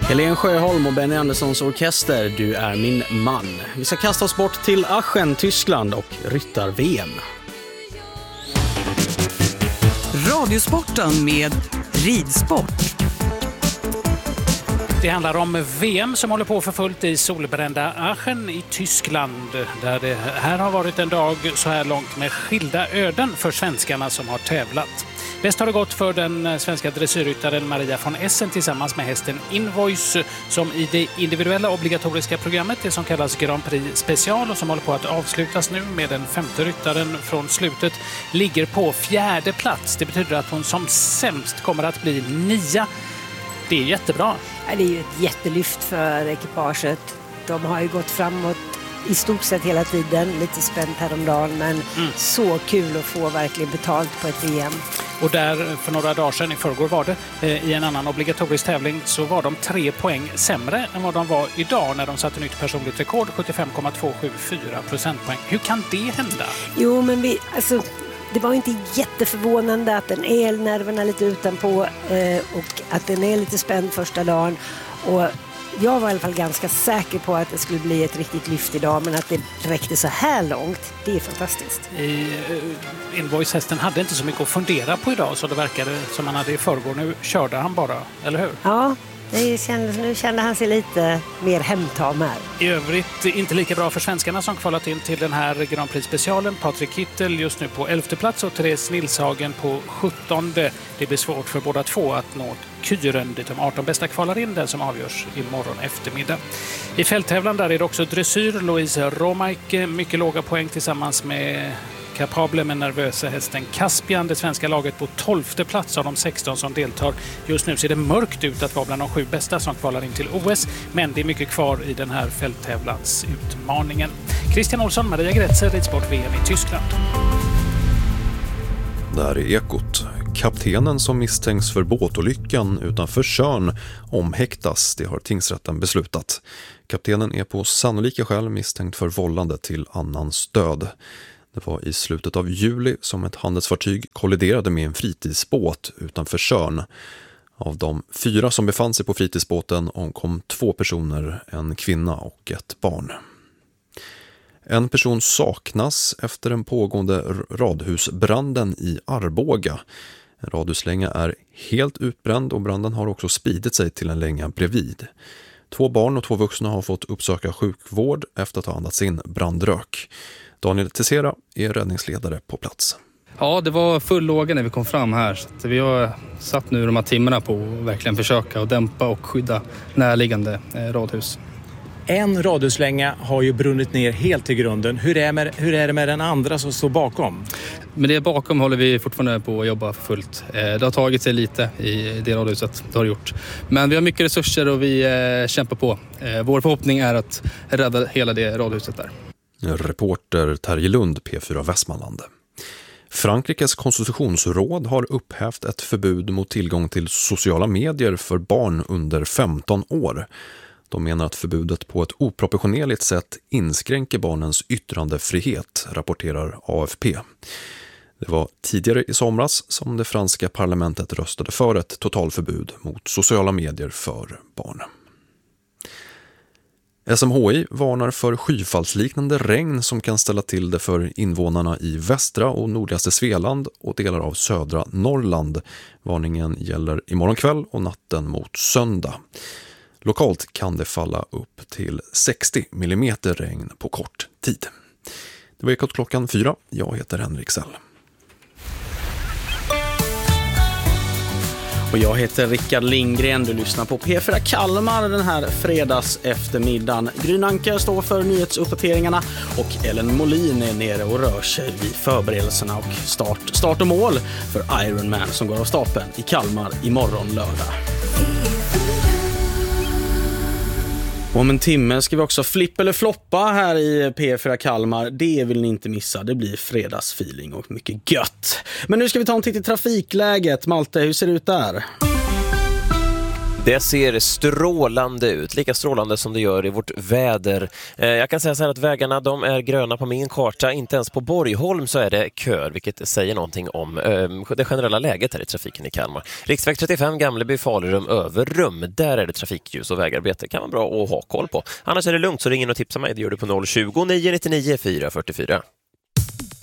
Helene Sjöholm och Benny Anderssons orkester, Du är min man. Vi ska kasta oss bort till Aachen, Tyskland och ryttar-VM. Radiosporten med ridsport. Det handlar om VM som håller på för fullt i solbrända Aachen i Tyskland. Där det här har varit en dag så här långt med skilda öden för svenskarna som har tävlat. Bäst har det gått för den svenska dressyrryttaren Maria von Essen tillsammans med hästen Invoice som i det individuella obligatoriska programmet, det som kallas Grand Prix Special och som håller på att avslutas nu med den femte ryttaren från slutet, ligger på 4:e plats. Det betyder att hon som sämst kommer att bli 9. Det är jättebra. Ja, det är ju ett jättelyft för ekipaget. De har ju gått framåt i stort sett hela tiden, lite spänt häromdagen, men så kul att få verkligen betalt på ett VM. Och där för några dagar sedan, i förrgår var det, i en annan obligatorisk tävling så var de 3 poäng sämre än vad de var idag när de satte nytt personligt rekord, 75,274 procentpoäng. Hur kan det hända? Jo, men det var inte jätteförvånande att den är nerverna lite utanpå och att den är lite spänd första dagen. Och jag var i alla fall ganska säker på att det skulle bli ett riktigt lyft idag, men att det räckte så här långt, det är fantastiskt. Invoice-hästen hade inte så mycket att fundera på idag, så det verkade som han hade i förrgår. Nu körde han bara, eller hur? Ja, nu kände han sig lite mer hemtam här. I övrigt inte lika bra för svenskarna som kvalat in till den här Grand Prix-specialen. Patrik Kittel just nu på 11:e plats och Therese Nilshagen på 17:e. Det blir svårt för båda två att nå Kyren dit de 18 bästa kvalar in, den som avgörs imorgon eftermiddag. I fälttävlan där är det också dressyr. Louise Romaike, mycket låga poäng tillsammans med kapabla men nervösa hästen Caspian. Det svenska laget på 12:e plats av de 16 som deltar. Just nu ser det mörkt ut att vara bland de 7 bästa som kvalar in till OS, men det är mycket kvar i den här fälttävlansutmaningen. Christian Olsson, Maria Gretzer, ridsport VM i Tyskland. Där är Ekot. Kaptenen som misstänks för båtolyckan utanför Tjörn omhäktas, det har tingsrätten beslutat. Kaptenen är på sannolika skäl misstänkt för vållande till annans död. Det var i slutet av juli som ett handelsfartyg kolliderade med en fritidsbåt utanför Tjörn. Av de 4 som befann sig på fritidsbåten omkom 2 personer, en kvinna och ett barn. En person saknas efter den pågående radhusbranden i Arboga. En radhuslänga är helt utbränd och branden har också spridit sig till en länga bredvid. 2 barn och 2 vuxna har fått uppsöka sjukvård efter att ha andats in brandrök. Daniel Tessera är räddningsledare på plats. Ja, det var full låga när vi kom fram här. Så vi har satt nu de här timmarna på att verkligen försöka att dämpa och skydda närliggande radhus. En radhuslänga har ju brunnit ner helt till grunden. Hur är det med den andra som står bakom? Men det bakom håller vi fortfarande på att jobba för fullt. Det har tagit sig lite i det radhuset, det har det gjort. Men vi har mycket resurser och vi kämpar på. Vår förhoppning är att rädda hela det radhuset där. Reporter Terje Lund, P4 Västmanland. Frankrikes konstitutionsråd har upphävt ett förbud mot tillgång till sociala medier för barn under 15 år. De menar att förbudet på ett oproportionerligt sätt inskränker barnens yttrandefrihet, rapporterar AFP. Det var tidigare i somras som det franska parlamentet röstade för ett totalförbud mot sociala medier för barn. SMHI varnar för skyfallsliknande regn som kan ställa till det för invånarna i västra och nordligaste Svealand och delar av södra Norrland. Varningen gäller imorgon kväll och natten mot söndag. Lokalt kan det falla upp till 60 mm regn på kort tid. Det var Ekot klockan 4. Jag heter Henrik Sell. Och jag heter Rickard Lindgren. Du lyssnar på P4 Kalmar den här fredags eftermiddagen. Gryn Anka står för nyhetsuppdateringarna och Ellen Molin är nere och rör sig vid förberedelserna och start och mål för Ironman som går av stapeln i Kalmar imorgon lördag. Om en timme ska vi också flippa eller floppa här i P4 Kalmar. Det vill ni inte missa. Det blir fredagsfeeling och mycket gött. Men nu ska vi ta en titt i trafikläget. Malte, hur ser det ut där? Det ser strålande ut, lika strålande som det gör i vårt väder. Jag kan säga så här att vägarna de är gröna på min karta. Inte ens på Borgholm så är det kör, vilket säger någonting om det generella läget här i trafiken i Kalmar. Riksväg 35, Gamleby, Falurum, Överrum. Där är det trafikljus och vägarbete. Kan vara bra att ha koll på. Annars är det lugnt, så ring in och tipsa mig. Det gör du på 020 999 444.